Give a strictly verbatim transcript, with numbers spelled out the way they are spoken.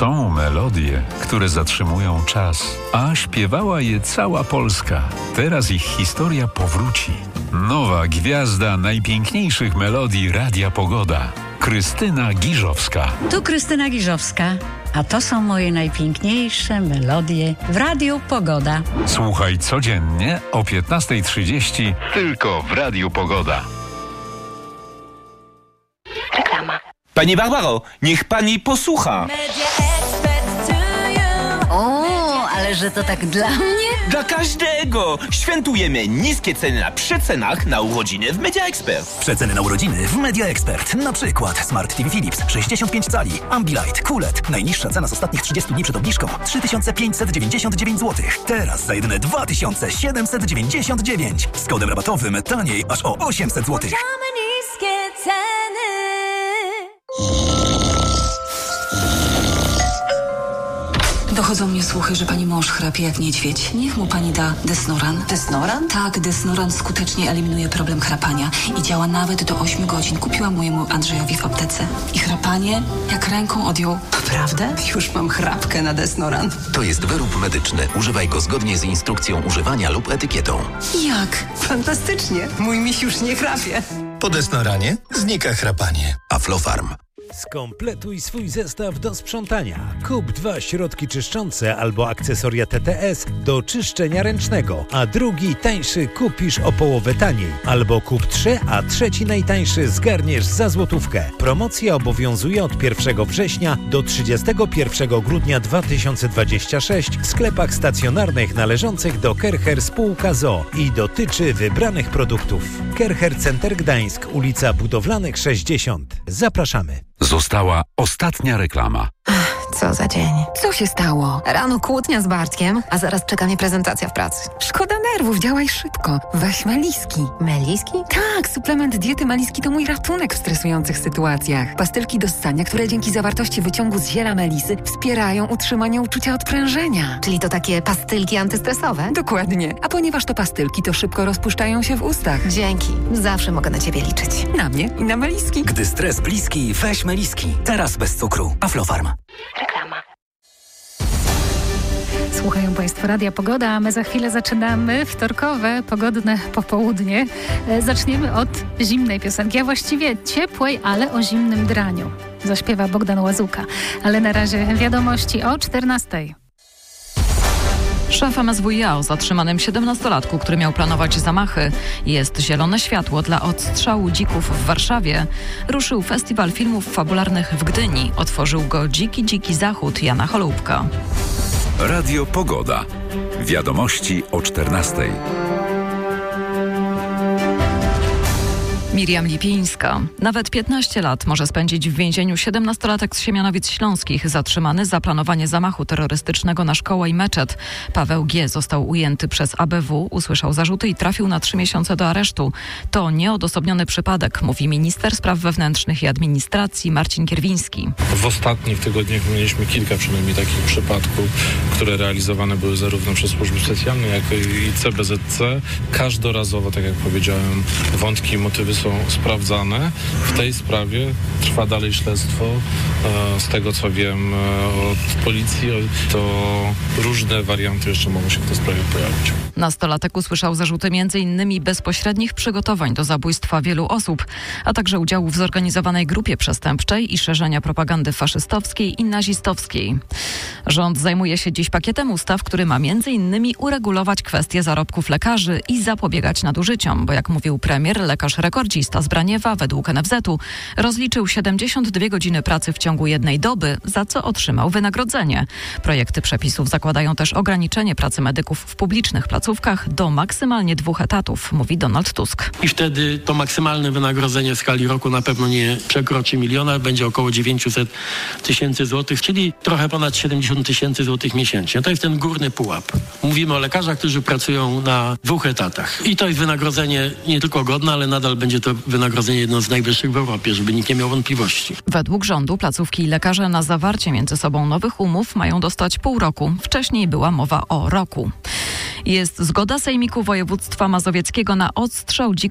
Są melodie, które zatrzymują czas, a śpiewała je cała Polska. Teraz ich historia powróci. Nowa gwiazda najpiękniejszych melodii Radia Pogoda. Krystyna Giżowska. Tu Krystyna Giżowska, a to są moje najpiękniejsze melodie w Radiu Pogoda. Słuchaj codziennie o piętnasta trzydzieści tylko w Radiu Pogoda. Reklama. Pani Barbaro, niech pani posłucha. O, ale że to tak dla mnie? Dla każdego! Świętujemy niskie ceny na przecenach na urodziny w Media Expert. Przeceny na urodziny w Media Expert. Na przykład Smart T V Philips sześćdziesiąt pięć cali, Ambilight, Q L E D. Najniższa cena z ostatnich trzydziestu dni przed obniżką trzy tysiące pięćset dziewięćdziesiąt dziewięć złotych. Teraz za jedyne dwa tysiące siedemset dziewięćdziesiąt dziewięć. Z kodem rabatowym taniej aż o osiemset złotych. niskie ceny. Dochodzą mnie słuchy, że pani mąż chrapie jak niedźwiedź. Niech mu pani da Desnoran. Desnoran? Tak, Desnoran skutecznie eliminuje problem chrapania i działa nawet do ośmiu godzin. Kupiłam mojemu Andrzejowi w aptece. I chrapanie jak ręką odjął. Naprawdę? Już mam chrapkę na Desnoran. To jest wyrób medyczny. Używaj go zgodnie z instrukcją używania lub etykietą. Jak? Fantastycznie. Mój miś już nie chrapie. Po Desnoranie znika chrapanie. Aflofarm. Skompletuj swój zestaw do sprzątania. Kup dwa środki czyszczące albo akcesoria T T S do czyszczenia ręcznego, a drugi tańszy kupisz o połowę taniej. Albo kup trzy, a trzeci najtańszy zgarniesz za złotówkę. Promocja obowiązuje od pierwszego września do trzydziestego pierwszego grudnia dwa tysiące dwudziestego szóstego w sklepach stacjonarnych należących do Kercher Spółka z o o i dotyczy wybranych produktów. Kercher Center Gdańsk, ulica Budowlanych sześćdziesiąt. Zapraszamy. Została ostatnia reklama. Co za dzień. Co się stało? Rano kłótnia z Bartkiem, a zaraz czeka mnie prezentacja w pracy. Szkoda nerwów, działaj szybko. Weź Meliski. Meliski? Tak, suplement diety Meliski to mój ratunek w stresujących sytuacjach. Pastylki do ssania, które dzięki zawartości wyciągu z ziela melisy wspierają utrzymanie uczucia odprężenia. Czyli to takie pastylki antystresowe? Dokładnie. A ponieważ to pastylki, to szybko rozpuszczają się w ustach. Dzięki. Zawsze mogę na ciebie liczyć. Na mnie i na Meliski. Gdy stres bliski, weź Meliski. Teraz bez cukru. Aflofarm. Reklama. Słuchają Państwo Radia Pogoda, a my za chwilę zaczynamy wtorkowe, pogodne popołudnie. E, zaczniemy od zimnej piosenki, a właściwie ciepłej, ale o zimnym draniu. Zaśpiewa Bogdan Łazuka. Ale na razie wiadomości o czternastej. Szef M S W iA o zatrzymanym siedemnastolatku, który miał planować zamachy. Jest zielone światło dla odstrzału dzików w Warszawie. Ruszył Festiwal Filmów Fabularnych w Gdyni. Otworzył go Dziki Dziki Zachód Jana Holubka. Radio Pogoda. Wiadomości o czternastej. Miriam Lipińska. Nawet piętnaście lat może spędzić w więzieniu siedemnastolatek z Siemianowic Śląskich, zatrzymany za planowanie zamachu terrorystycznego na szkołę i meczet. Paweł G. został ujęty przez A B W, usłyszał zarzuty i trafił na trzy miesiące do aresztu. To nieodosobniony przypadek, mówi minister spraw wewnętrznych i administracji Marcin Kierwiński. W ostatnich tygodniach mieliśmy kilka przynajmniej takich przypadków, które realizowane były zarówno przez służby specjalne, jak i C B Z C. Każdorazowo, tak jak powiedziałem, wątki i motywy są sprawdzane. W tej sprawie trwa dalej śledztwo. Z tego co wiem od policji, to różne warianty jeszcze mogą się w tej sprawie pojawić. Nastolatek usłyszał zarzuty między innymi bezpośrednich przygotowań do zabójstwa wielu osób, a także udziału w zorganizowanej grupie przestępczej i szerzenia propagandy faszystowskiej i nazistowskiej. Rząd zajmuje się dziś pakietem ustaw, który ma między innymi uregulować kwestie zarobków lekarzy i zapobiegać nadużyciom, bo jak mówił premier, lekarz rekordzista z Braniewa według N F Z u rozliczył siedemdziesiąt dwie godziny pracy w ciągu jednej doby, za co otrzymał wynagrodzenie. Projekty przepisów zakładają też ograniczenie pracy medyków w publicznych placówkach do maksymalnie dwóch etatów, mówi Donald Tusk. I wtedy to maksymalne wynagrodzenie w skali roku na pewno nie przekroczy miliona, będzie około dziewięćset tysięcy złotych, czyli trochę ponad siedemdziesiąt tysięcy złotych miesięcznie. To jest ten górny pułap. Mówimy o lekarzach, którzy pracują na dwóch etatach. I to jest wynagrodzenie nie tylko godne, ale nadal będzie to wynagrodzenie jedno z najwyższych w Europie, żeby nikt nie miał wątpliwości. Według rządu placówki i lekarze na zawarcie między sobą nowych umów mają dostać pół roku. Wcześniej była mowa o roku. Jest zgoda Sejmiku Województwa Mazowieckiego na odstrzał dzików